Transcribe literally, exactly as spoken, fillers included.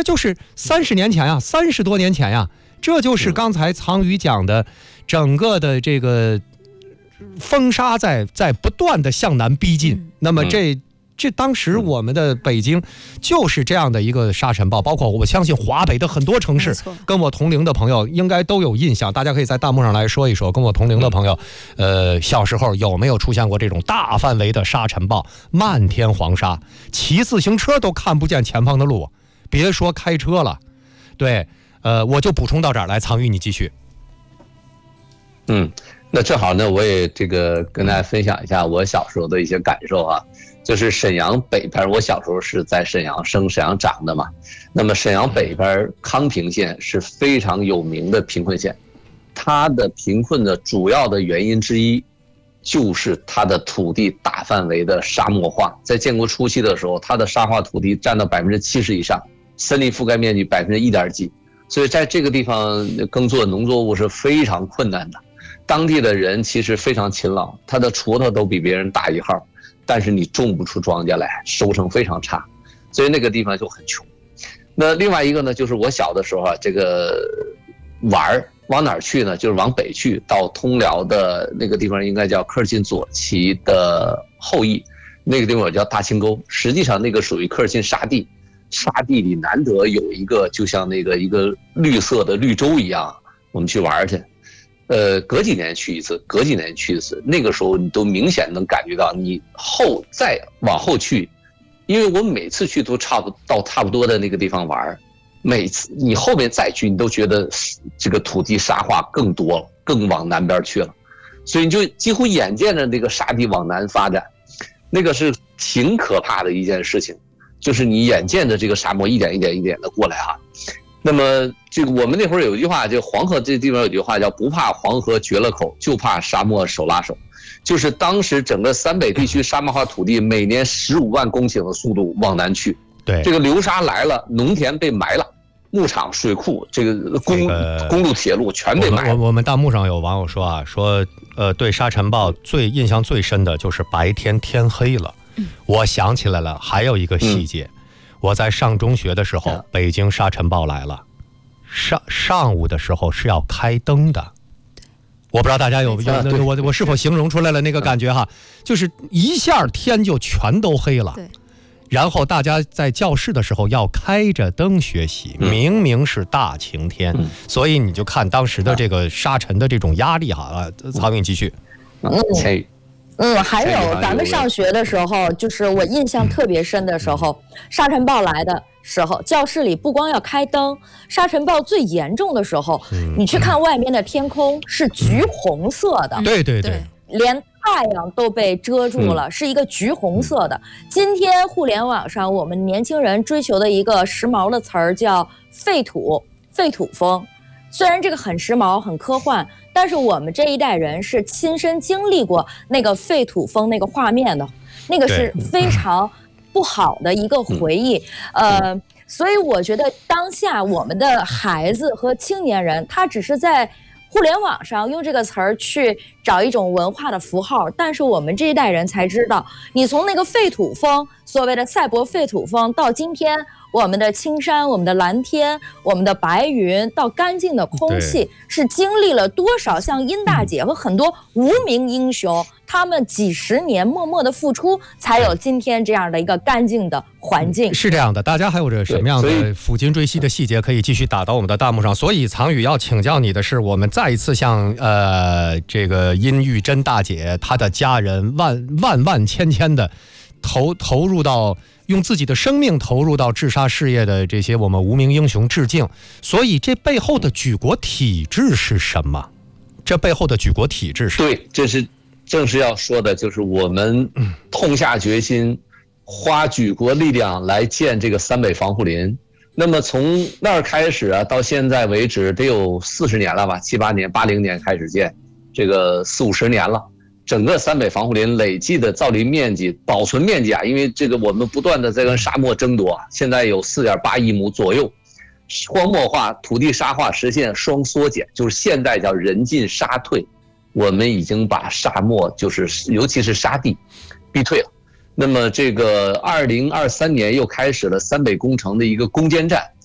就是三十年前呀，三十多年前呀，这就是刚才苍宇讲的，整个的这个风沙在在不断的向南逼近。嗯、那么这。这当时我们的北京就是这样的一个沙尘暴，包括我相信华北的很多城市，跟我同龄的朋友应该都有印象。大家可以在弹幕上来说一说，跟我同龄的朋友，呃，小时候有没有出现过这种大范围的沙尘暴，漫天黄沙，骑自行车都看不见前方的路，别说开车了。对，呃，我就补充到这儿来，苍宇你继续。 嗯，那正好呢，我也这个跟大家分享一下我小时候的一些感受啊。就是沈阳北边，我小时候是在沈阳生、沈阳长的嘛。那么沈阳北边康平县是非常有名的贫困县，它的贫困的主要的原因之一，就是它的土地大范围的沙漠化。在建国初期的时候，它的沙化土地占到百分之七十以上，森林覆盖面积百分之一点几，所以在这个地方耕作农作物是非常困难的。当地的人其实非常勤劳，他的锄头都比别人大一号。但是你种不出庄稼来，收成非常差，所以那个地方就很穷。那另外一个呢，就是我小的时候啊，这个玩往哪儿去呢？就是往北去，到通辽的那个地方，应该叫科尔沁左旗的后裔，那个地方叫大清沟。实际上那个属于科尔沁沙地，沙地里难得有一个就像那个一个绿色的绿洲一样，我们去玩去。呃，隔几年去一次，隔几年去一次，那个时候你都明显能感觉到，你后再往后去，因为我每次去都差不到差不多的那个地方玩，每次你后面再去，你都觉得这个土地沙化更多了，更往南边去了，所以你就几乎眼见着那个沙地往南发展，那个是挺可怕的一件事情，就是你眼见着这个沙漠一点一点一点的过来哈。那么这个我们那会儿有一句话，就黄河这地方有句话叫不怕黄河决了口，就怕沙漠手拉手。就是当时整个三北地区沙漠化土地每年十五万公顷的速度往南去， 对， 这个流沙来了，农田被埋了，牧场、水库、这个公、这个、公路、铁路全被埋了。 我们我们弹幕上有网友说啊，说呃对沙尘暴最印象最深的就是白天天黑了。嗯、我想起来了，还有一个细节。嗯，我在上中学的时候，北京沙尘暴来了，上上午的时候是要开灯的，我不知道大家有有、啊、我我是否形容出来了那个感觉哈，就是一下天就全都黑了，然后大家在教室的时候要开着灯学习，明明是大晴天，嗯、所以你就看当时的这个沙尘的这种压力哈啊，曹颖继续。 嗯嗯，还有咱们上学的时候，就是我印象特别深的时候，沙尘暴来的时候，教室里不光要开灯，沙尘暴最严重的时候，你去看外面的天空是橘红色的， 对对对， 连太阳都被遮住了，是一个橘红色的。今天互联网上我们年轻人追求的一个时髦的词儿叫废土，废土风。虽然这个很时髦很科幻，但是我们这一代人是亲身经历过那个废土风那个画面的，那个是非常不好的一个回忆。呃，所以我觉得当下我们的孩子和青年人，他只是在互联网上用这个词儿去找一种文化的符号，但是我们这一代人才知道，你从那个废土风，所谓的赛博废土风，到今天我们的青山、我们的蓝天、我们的白云，到干净的空气，是经历了多少像殷大姐和很多无名英雄，他们几十年默默的付出，才有今天这样的一个干净的环境。 是这样的，大家还有着什么样的抚今追昔的细节可以继续打到我们的弹幕上。所以藏宇要请教你的是，我们再一次向呃这个殷玉珍大姐她的家人万万万千千的投投入到。用自己的生命投入到治沙事业的这些我们无名英雄致敬。所以这背后的举国体制是什么？这背后的举国体制是？ 对，这是正是要说的，就是我们痛下决心，花举国力量来建这个三北防护林。那么从那儿开始啊，到现在为止得有四十年了吧，七八年，八零年开始建，这个四五十年了。整个三北防护林累计的造林面积、保存面积啊，因为这个我们不断的在跟沙漠争夺，现在有 四点八亿亩左右，荒漠化、土地沙化实现双缩减，就是现在叫人进沙退，我们已经把沙漠就是尤其是沙地逼退了。那么这个二零二三年又开始了三北工程的一个攻坚战，